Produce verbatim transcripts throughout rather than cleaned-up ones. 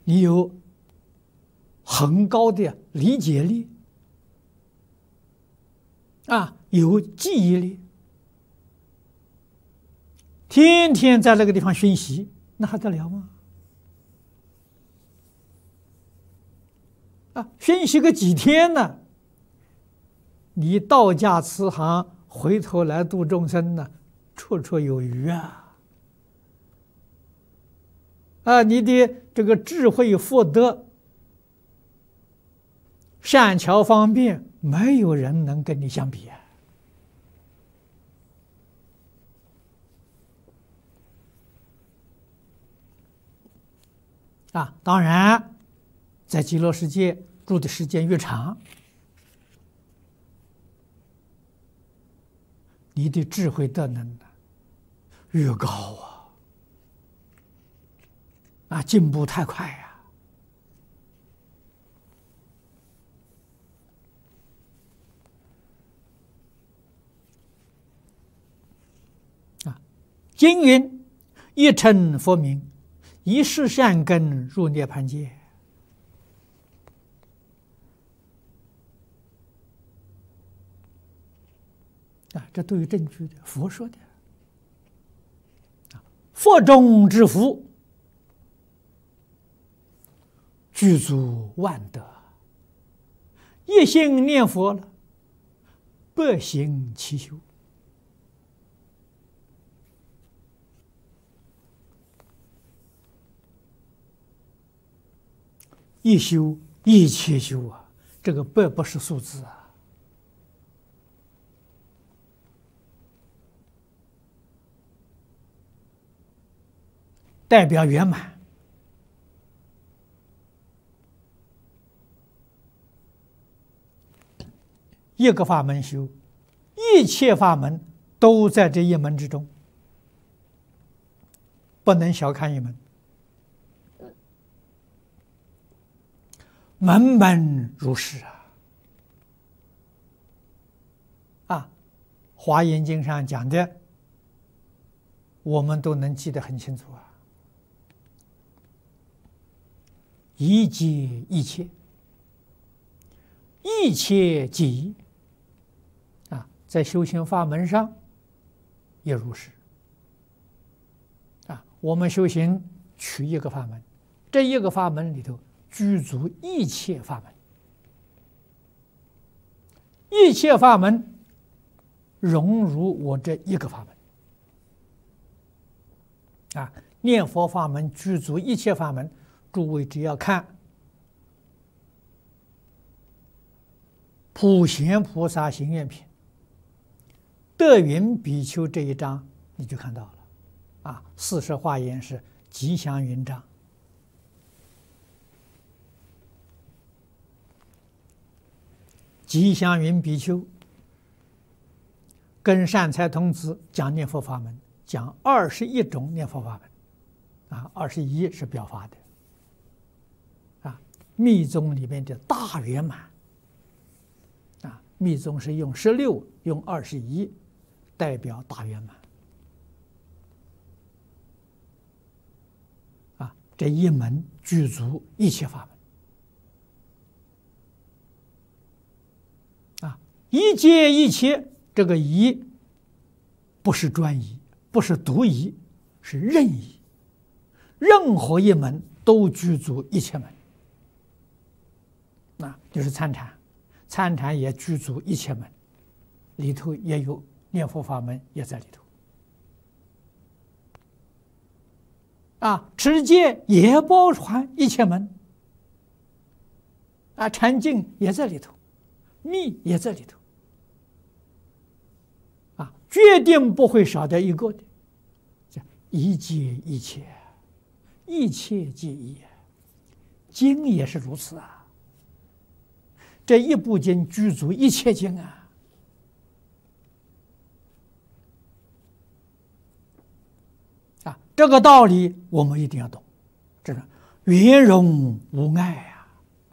你有很高的理解力，啊，有记忆力，天天在那个地方熏习，那还得了吗？啊，熏习个几天呢？你道家慈航，回头来度众生呢，绰绰有余啊！啊，你的这个智慧福德、善巧方便，没有人能跟你相比啊！啊，当然，在极乐世界住的时间越长，你的智慧德能呢越高啊！啊，进步太快呀！啊，经云：一称佛名，一世善根入涅盘界。啊，这都有证据的，佛说的。佛中之福，具足万德。一心念佛了，百行齐修。一修一切修啊，这个百不是数字啊。代表圆满，一个法门修，一切法门都在这一门之中，不能小看一门，门门如是啊！啊，《华严经》上讲的，我们都能记得很清楚啊。一切一切，一切即一啊，在修行法门上也如是啊。我们修行取一个法门，这一个法门里头具足一切法门，一切法门融入我这一个法门啊。念佛法门具足一切法门。诸位只要看《普贤菩萨行愿品》德云比丘这一章，你就看到了啊。四十华严是吉祥云章，吉祥云比丘跟善财童子讲念佛法门，讲二十一种念佛法门啊，二十一是表法的。密宗里面的大圆满啊，密宗是用十六，用二十一，代表大圆满啊。这一门具足一切法门啊，一切一切，这个一不是专一，不是独一，是任意，任何一门都具足一切门。啊，就是参禅，参禅也具足一切门，里头也有念佛法门，也在里头。啊，持戒也包含一切门，啊，禅净也在里头，密也在里头。啊，决定不会少掉一个的，叫一戒一切，一切皆一，经也是如此啊。这一部经具足一切经啊！啊，这个道理我们一定要懂，这个圆融无碍啊！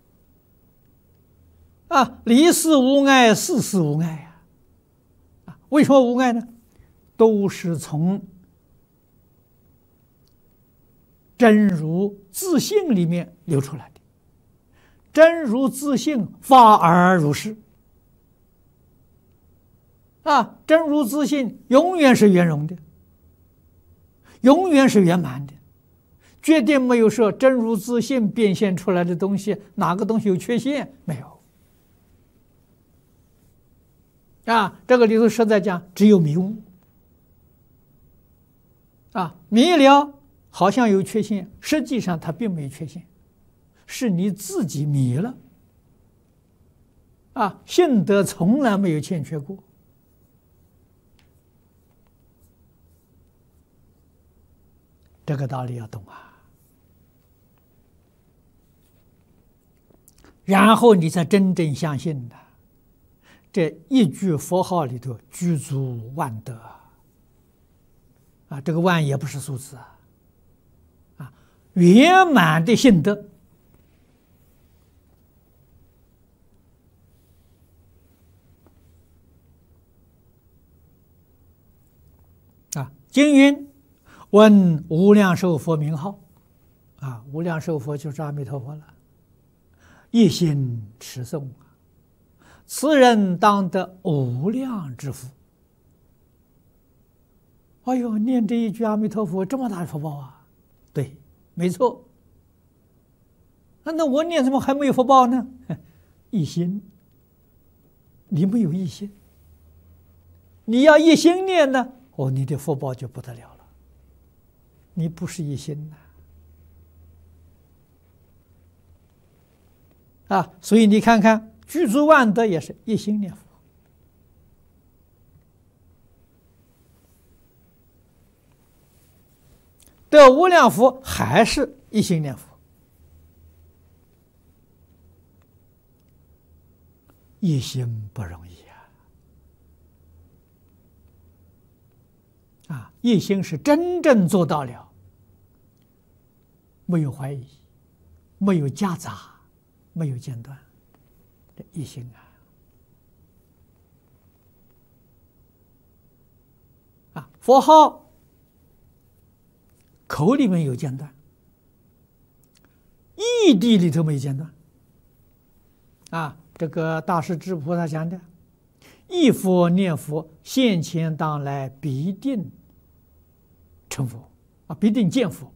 啊，离世无碍，事事无碍啊！啊，为什么无碍呢？都是从真如自性里面流出来的，真如自性发而如是。啊，真如自性永远是圆融的，永远是圆满的，绝对没有说真如自性变现出来的东西哪个东西有缺陷，没有。啊，这个里头实在讲只有迷雾。啊，迷了好像有缺陷，实际上它并没有缺陷，是你自己迷了。啊，性德从来没有欠缺过。这个道理要懂啊，然后你才真正相信的，这一句佛号里头具足万德啊，这个万也不是数字啊，啊，圆满的性德啊，经云。闻无量寿佛名号，啊，无量寿佛就是阿弥陀佛了。一心持诵，此人当得无量之福。哎呦，念这一句阿弥陀佛，这么大的福报啊！对，没错。那那我念怎么还没有福报呢？一心，你没有一心，你要一心念呢，哦，你的福报就不得了了。你不是一心呐，啊，所以你看看具足万德也是一心念佛，得无量福还是一心念佛，一心不容易啊！啊，一心是真正做到了。没有怀疑，没有夹杂，没有间断，这一心啊！啊，佛号口里面有间断，义谛里头没有间断。啊，这个大势至菩萨讲的，一佛念佛，现前当来必定成佛啊，必定见佛。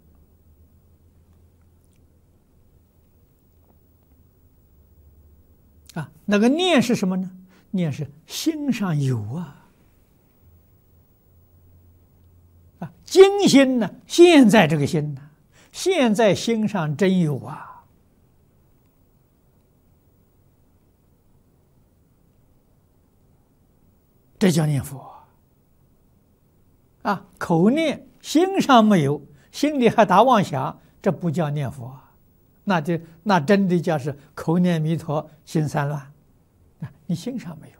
啊，那个念是什么呢？念是心上有啊，啊，今心呢？现在这个心呢？现在心上真有啊，这叫念佛啊！口念心上没有，心里还打妄想，这不叫念佛啊。那就那真的叫是口念弥陀心散乱，啊，你心上没有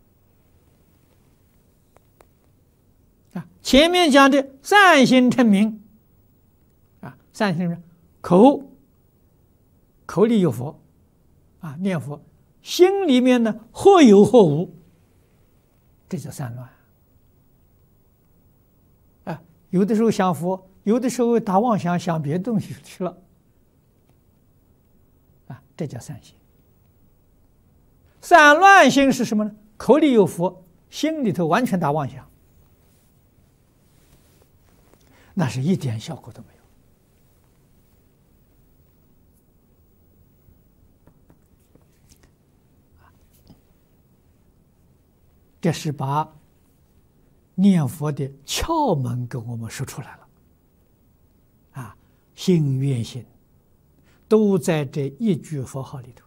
啊。前面讲的善心称名，啊，善心是口口里有佛，啊，念佛，心里面呢或有或无，这叫散乱。啊，有的时候想佛，有的时候打妄想，想别的东西去了。啊，这叫散心。散乱心是什么呢？口里有佛，心里头完全打妄想，那是一点效果都没有。这是把念佛的窍门给我们说出来了。啊，心愿心都在这一句佛号里头。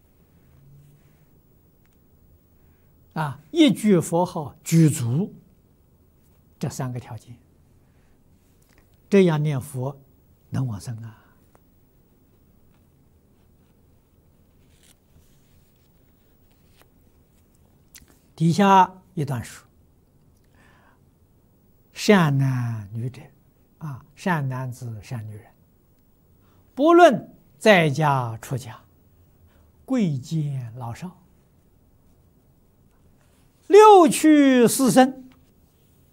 啊，一句佛号具足这三个条件，这样念佛能往生啊。底下一段说：善男女者，啊，善男子、善女人，不论在家出家，贵贱老少，六趣四生，